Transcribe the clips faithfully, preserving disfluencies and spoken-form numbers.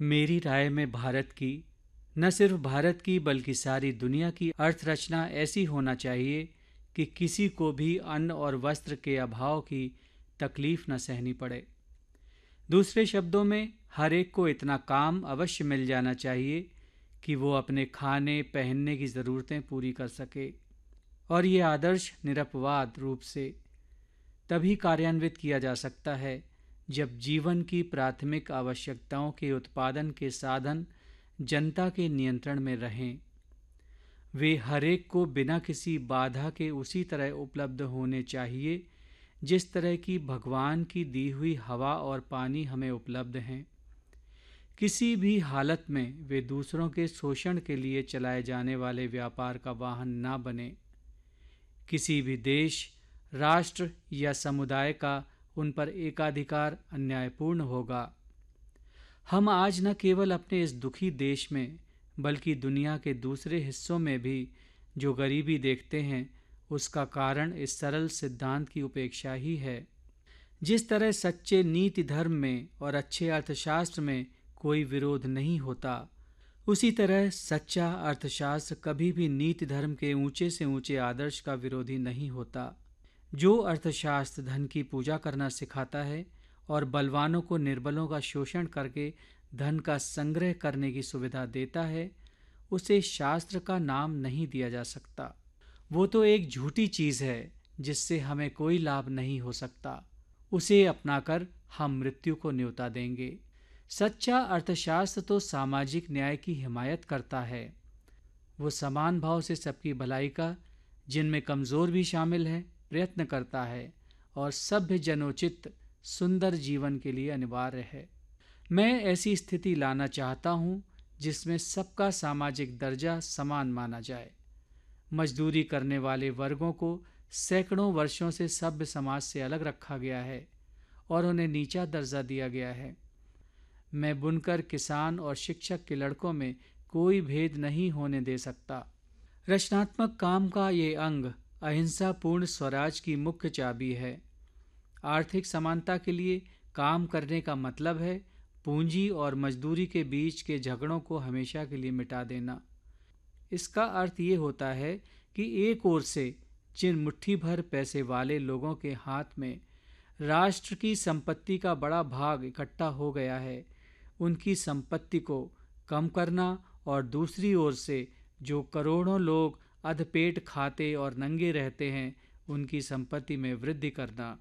मेरी राय में भारत की, न सिर्फ भारत की बल्कि सारी दुनिया की अर्थरचना ऐसी होना चाहिए कि किसी को भी अन्न और वस्त्र के अभाव की तकलीफ न सहनी पड़े। दूसरे शब्दों में, हर एक को इतना काम अवश्य मिल जाना चाहिए कि वो अपने खाने पहनने की ज़रूरतें पूरी कर सके। और ये आदर्श निरपवाद रूप से तभी कार्यान्वित किया जा सकता है जब जीवन की प्राथमिक आवश्यकताओं के उत्पादन के साधन जनता के नियंत्रण में रहें। वे हरेक को बिना किसी बाधा के उसी तरह उपलब्ध होने चाहिए जिस तरह की भगवान की दी हुई हवा और पानी हमें उपलब्ध हैं। किसी भी हालत में वे दूसरों के शोषण के लिए चलाए जाने वाले व्यापार का वाहन ना बने। किसी भी देश, राष्ट्र या समुदाय का उन पर एकाधिकार अन्यायपूर्ण होगा। हम आज न केवल अपने इस दुखी देश में बल्कि दुनिया के दूसरे हिस्सों में भी जो गरीबी देखते हैं, उसका कारण इस सरल सिद्धांत की उपेक्षा ही है। जिस तरह सच्चे नीति धर्म में और अच्छे अर्थशास्त्र में कोई विरोध नहीं होता, उसी तरह सच्चा अर्थशास्त्र कभी भी नीति धर्म के ऊंचे से ऊंचे आदर्श का विरोधी नहीं होता। जो अर्थशास्त्र धन की पूजा करना सिखाता है और बलवानों को निर्बलों का शोषण करके धन का संग्रह करने की सुविधा देता है, उसे शास्त्र का नाम नहीं दिया जा सकता। वो तो एक झूठी चीज़ है जिससे हमें कोई लाभ नहीं हो सकता। उसे अपनाकर हम मृत्यु को न्योता देंगे। सच्चा अर्थशास्त्र तो सामाजिक न्याय की हिमायत करता है। वो समान भाव से सबकी भलाई का, जिनमें कमज़ोर भी शामिल है, प्रयत्न करता है और सभ्य जनोचित सुंदर जीवन के लिए अनिवार्य है। मैं ऐसी स्थिति लाना चाहता हूँ जिसमें सबका सामाजिक दर्जा समान माना जाए। मजदूरी करने वाले वर्गों को सैकड़ों वर्षों से सभ्य समाज से अलग रखा गया है और उन्हें नीचा दर्जा दिया गया है। मैं बुनकर, किसान और शिक्षक के लड़कों में कोई भेद नहीं होने दे सकता। रचनात्मक काम का ये अंग अहिंसापूर्ण स्वराज की मुख्य चाबी है। आर्थिक समानता के लिए काम करने का मतलब है पूंजी और मजदूरी के बीच के झगड़ों को हमेशा के लिए मिटा देना। इसका अर्थ ये होता है कि एक ओर से जिन मुट्ठी भर पैसे वाले लोगों के हाथ में राष्ट्र की संपत्ति का बड़ा भाग इकट्ठा हो गया है, उनकी संपत्ति को कम करना और दूसरी ओर से जो करोड़ों लोग अधपेट खाते और नंगे रहते हैं, उनकी संपत्ति में वृद्धि करना।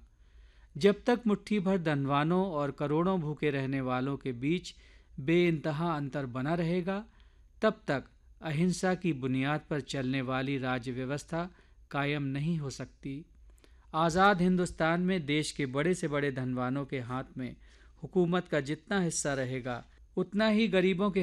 जब तक मुट्ठी भर धनवानों और करोड़ों भूखे रहने वालों के बीच बेइंतहा अंतर बना रहेगा, तब तक अहिंसा की बुनियाद पर चलने वाली राज्य व्यवस्था कायम नहीं हो सकती। आज़ाद हिंदुस्तान में देश के बड़े से बड़े धनवानों के हाथ में हुकूमत का जितना हिस्सा रहेगा, उतना ही गरीबों के